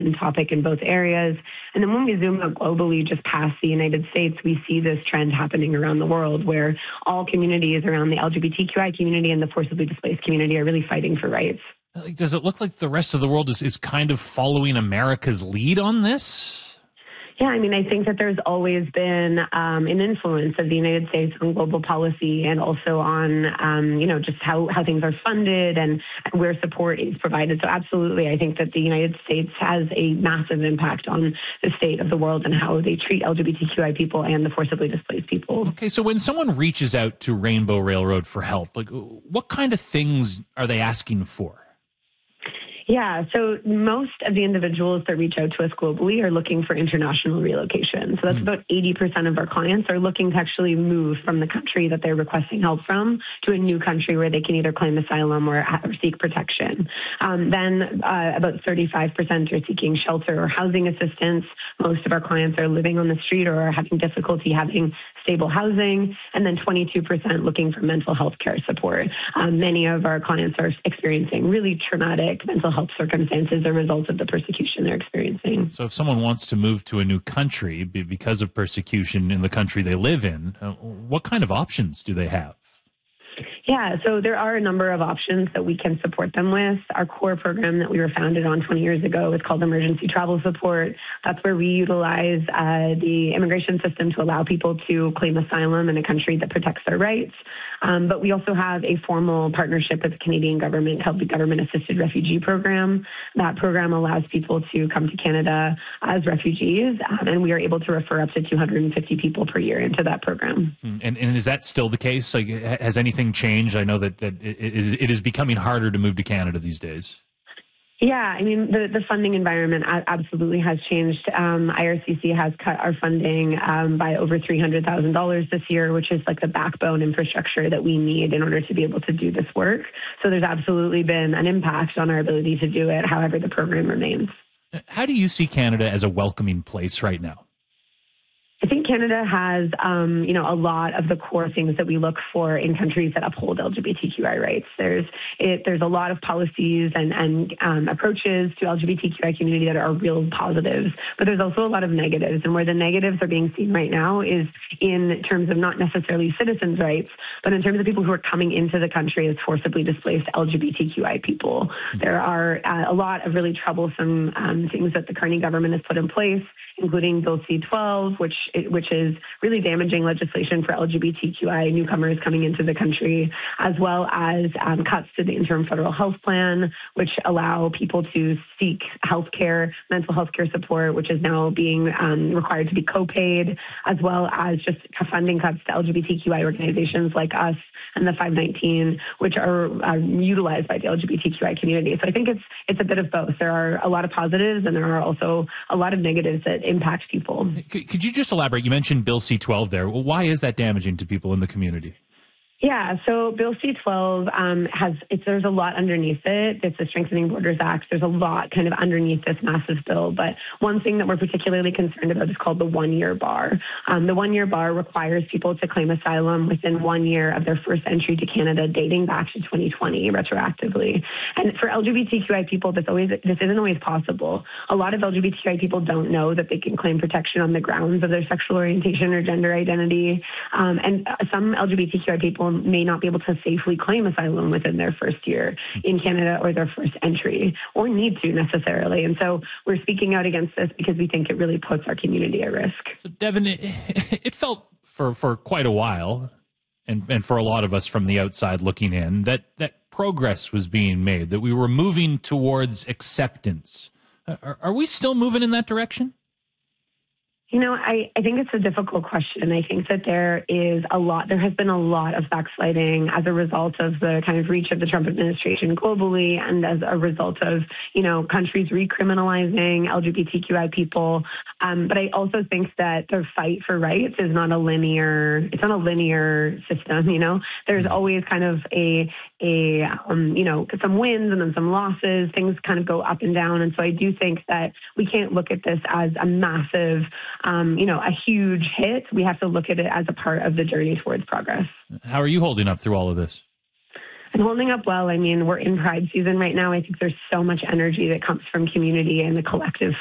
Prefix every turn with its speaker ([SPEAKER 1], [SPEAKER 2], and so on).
[SPEAKER 1] topic in both areas. And then when we zoom out globally, just past the United States, we see this trend happening around the world where all communities around the LGBTQI community and the forcibly displaced community are really fighting for rights.
[SPEAKER 2] Does it look like the rest of the world is kind of following America's lead on this?
[SPEAKER 1] Yeah, I mean, I think that there's always been an influence of the United States on global policy and also on, just how things are funded and where support is provided. So absolutely, I think that the United States has a massive impact on the state of the world and how they treat LGBTQI people and the forcibly displaced people.
[SPEAKER 2] Okay, so when someone reaches out to Rainbow Railroad for help, like what kind of things are they asking for?
[SPEAKER 1] Yeah, so most of the individuals that reach out to us globally are looking for international relocation. So that's about 80% of our clients are looking to actually move from the country that they're requesting help from to a new country where they can either claim asylum or seek protection. Then about 35% are seeking shelter or housing assistance. Most of our clients are living on the street or are having difficulty having stable housing, and then 22% looking for mental health care support. Many of our clients are experiencing really traumatic mental health circumstances as a result of the persecution they're experiencing.
[SPEAKER 2] So if someone wants to move to a new country because of persecution in the country they live in, what kind of options do they have?
[SPEAKER 1] Yeah, so there are a number of options that we can support them with. Our core program that we were founded on 20 years ago is called Emergency Travel Support. That's where we utilize the immigration system to allow people to claim asylum in a country that protects their rights. But we also have a formal partnership with the Canadian government called the Government Assisted Refugee Program. That program allows people to come to Canada as refugees, and we are able to refer up to 250 people per year into that program.
[SPEAKER 2] And is that still the case? Like, has anything changed? I know that it is becoming harder to move to Canada these days.
[SPEAKER 1] Yeah, I mean, the funding environment absolutely has changed. IRCC has cut our funding by over $300,000 this year, which is like the backbone infrastructure that we need in order to be able to do this work. So there's absolutely been an impact on our ability to do it. However, the program remains.
[SPEAKER 2] How do you see Canada as a welcoming place right now?
[SPEAKER 1] I think Canada has, a lot of the core things that we look for in countries that uphold LGBTQI rights. There's a lot of policies and approaches to LGBTQI community that are real positives, but there's also a lot of negatives. And where the negatives are being seen right now is in terms of not necessarily citizens' rights, but in terms of people who are coming into the country as forcibly displaced LGBTQI people. There are a lot of really troublesome things that the Carney government has put in place, including Bill C-12, which is really damaging legislation for LGBTQI newcomers coming into the country, as well as cuts to the interim federal health plan, which allow people to seek health care, mental health care support, which is now being required to be co-paid, as well as just funding cuts to LGBTQI organizations like us and the 519, which are utilized by the LGBTQI community. So I think it's a bit of both. There are a lot of positives and there are also a lot of negatives that impact people.
[SPEAKER 2] Could you just elaborate? You mentioned Bill C-12 there. Well, why is that damaging to people in the community?
[SPEAKER 1] Yeah, so Bill C-12 there's a lot underneath it. It's the Strengthening Borders Act. There's a lot kind of underneath this massive bill. But one thing that we're particularly concerned about is called the one-year bar. The one-year bar requires people to claim asylum within 1 year of their first entry to Canada, dating back to 2020 retroactively. And for LGBTQI people, this isn't always possible. A lot of LGBTQI people don't know that they can claim protection on the grounds of their sexual orientation or gender identity. And some LGBTQI people may not be able to safely claim asylum within their first year in Canada or their first entry, or need to necessarily. And so we're speaking out against this because we think it really puts our community at risk.
[SPEAKER 2] So Devin, it felt for quite a while, and for a lot of us from the outside looking in, that progress was being made, that we were moving towards acceptance. Are we still moving in that direction?
[SPEAKER 1] I think it's a difficult question. I think that there has been a lot of backsliding as a result of the kind of reach of the Trump administration globally and as a result of, countries recriminalizing LGBTQI people. But I also think that the fight for rights is not a linear system, There's always kind of some wins and then some losses. Things kind of go up and down. And so I do think that we can't look at this as a massive a huge hit. We have to look at it as a part of the journey towards progress.
[SPEAKER 2] How are you holding up through all of this?
[SPEAKER 1] I'm holding up well. I mean, we're in Pride season right now. I think there's so much energy that comes from community and the collective